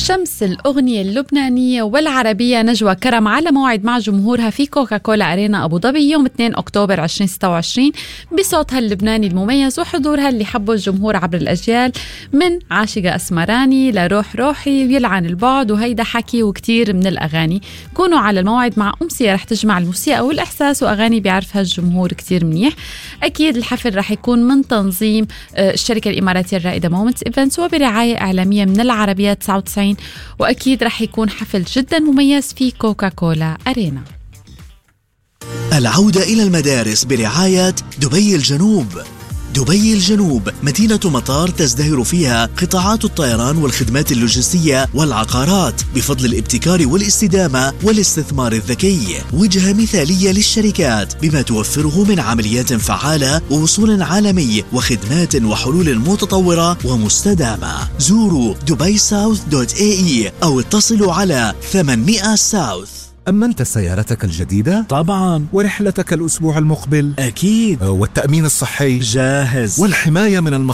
شمس الأغنية اللبنانية والعربية نجوى كرم على موعد مع جمهورها في كوكاكولا أرينا أبو ظبي يوم 2 أكتوبر 2026 بصوتها اللبناني المميز وحضورها اللي حبه الجمهور عبر الأجيال، من عاشقة أسمراني لروح روحي ويلعن البعد وهيدا حكي وكتير من الأغاني. كونوا على الموعد مع أمسية رح تجمع الموسيقى والإحساس وأغاني بيعرفها الجمهور كتير منيح. أكيد الحفل رح يكون من تنظيم الشركة الإماراتية الرائدة مومنتس إيفنتس وبرعاية إعلامية من العربية 99، وأكيد رح يكون حفل جدا مميز في كوكاكولا أرينا. العودة إلى المدارس برعاية دبي الجنوب. دبي الجنوب مدينة مطار تزدهر فيها قطاعات الطيران والخدمات اللوجستية والعقارات بفضل الابتكار والاستدامة والاستثمار الذكي. وجهة مثالية للشركات بما توفره من عمليات فعالة ووصول عالمي وخدمات وحلول متطورة ومستدامة. زوروا dubaisouth.ae أو اتصلوا على 800 ساوث. أمنت سيارتك الجديدة؟ طبعاً. ورحلتك الأسبوع المقبل؟ أكيد. والتأمين الصحي؟ جاهز. والحماية من